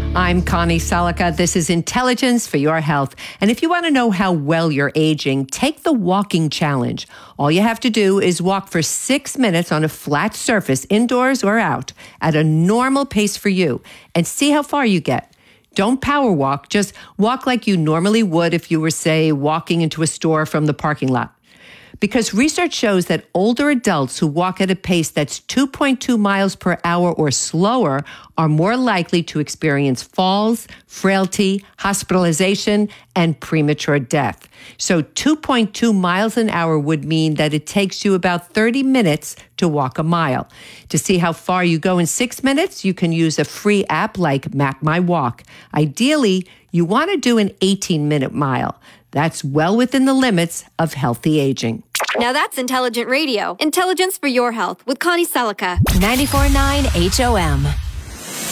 I'm Connie Salika. This is Intelligence for Your Health. And if you want to know how well you're aging, take the walking challenge. All you have to do is walk for 6 minutes on a flat surface, indoors or out, at a normal pace for you, and see how far you get. Don't power walk. Just walk like you normally would if you were, say, walking into a store from the parking lot. Because research shows that older adults who walk at a pace that's 2.2 miles per hour or slower are more likely to experience falls, frailty, hospitalization, and premature death. So 2.2 miles an hour would mean that it takes you about 30 minutes to walk a mile. To see how far you go in 6 minutes, you can use a free app like Map My Walk. Ideally, you want to do an 18-minute mile. That's well within the limits of healthy aging. Now that's intelligent radio. Intelligence for your health with Connie Salika. 94.9 HOM.